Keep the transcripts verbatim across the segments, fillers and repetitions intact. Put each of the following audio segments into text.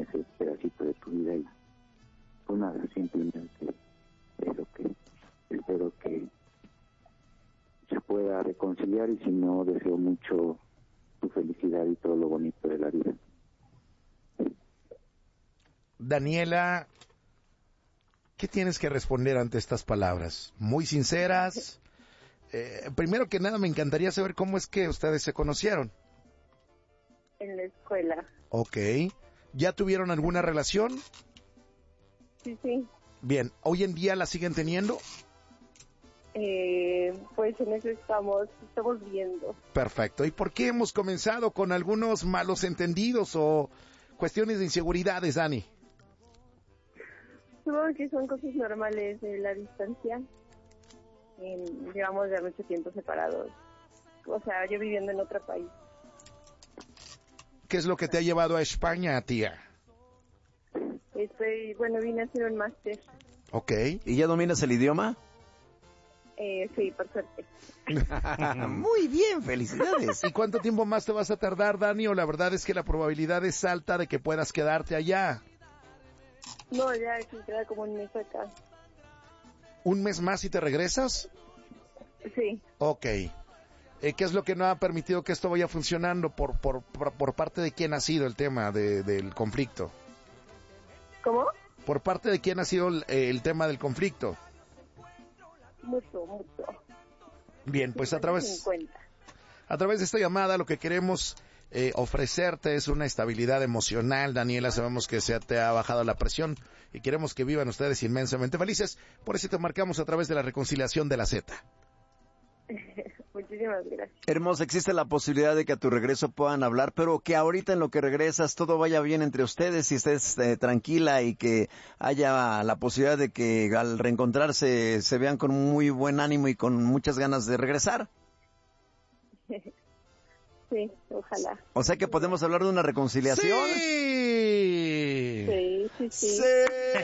ese pedacito de tu vida. Y pues nada, simplemente eso, que espero que se pueda reconciliar, y si no, deseo mucho tu felicidad y todo lo bonito de la vida. Daniela, ¿qué tienes que responder ante estas palabras? Muy sinceras. Eh, primero que nada, me encantaría saber cómo es que ustedes se conocieron. En la escuela. Ok. ¿Ya tuvieron alguna relación? Sí, sí. Bien. ¿Hoy en día la siguen teniendo? Eh, pues en eso estamos, estamos viendo. Perfecto. ¿Y por qué hemos comenzado con algunos malos entendidos o cuestiones de inseguridades, Dani? Supongo que son cosas normales de la distancia. Eh, llevamos ya mucho tiempo separados. O sea, yo viviendo en otro país. ¿Qué es lo que te ha llevado a España, tía? Estoy, bueno, vine a hacer un máster. Ok. ¿Y ya dominas el idioma? Eh, sí, por suerte. Muy bien, felicidades. ¿Y cuánto tiempo más te vas a tardar, Dani? O la verdad es que la probabilidad es alta de que puedas quedarte allá. No, ya que queda como un mes acá. ¿Un mes más y te regresas? Sí. Ok. Eh, ¿Qué es lo que no ha permitido que esto vaya funcionando? ¿Por por, por, por parte de quién ha sido el tema de, del conflicto? ¿Cómo? ¿Por parte de quién ha sido el, eh, el tema del conflicto? Mucho, mucho. Bien, pues a través, cincuenta. a través de esta llamada lo que queremos eh, ofrecerte es una estabilidad emocional. Daniela, sabemos que se te ha bajado la presión y queremos que vivan ustedes inmensamente felices. Por eso te marcamos a través de la reconciliación de la Z. Muchísimas gracias. Hermosa, existe la posibilidad de que a tu regreso puedan hablar, pero que ahorita en lo que regresas todo vaya bien entre ustedes y estés eh, tranquila y que haya la posibilidad de que al reencontrarse se vean con muy buen ánimo y con muchas ganas de regresar. Sí, ojalá. O sea que podemos hablar de una reconciliación. ¡Sí! Sí, sí, sí. ¡Sí!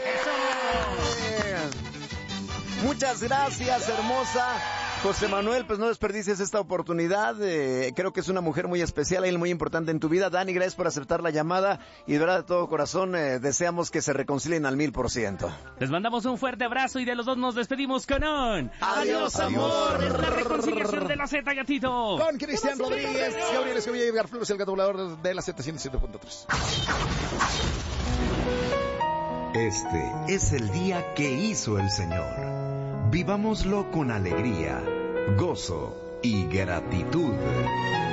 Muchas gracias, hermosa. José Manuel, pues no desperdicies esta oportunidad. Eh, creo que es una mujer muy especial y muy importante en tu vida. Dani, gracias por aceptar la llamada y de verdad de todo corazón eh, deseamos que se reconcilien al mil por ciento. Les mandamos un fuerte abrazo y de los dos nos despedimos con un Adiós, amor. Es la reconciliación de la Z, gatito. Con Cristian Rodríguez, Gabriel Escobillo y Edgar Flores, el gato volador de la Z ciento siete punto tres. Este es el día que hizo el Señor. Vivámoslo con alegría, gozo y gratitud.